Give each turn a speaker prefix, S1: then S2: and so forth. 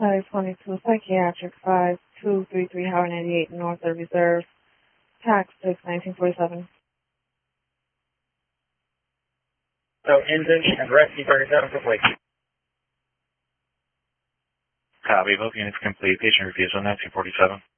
S1: 22 Psychiatric 5233 Howard 98 North of Reserve, Tax 6, 1947.
S2: So engine and rescue 37 complete.
S3: Copy, booking is complete. Patient refusal 1947.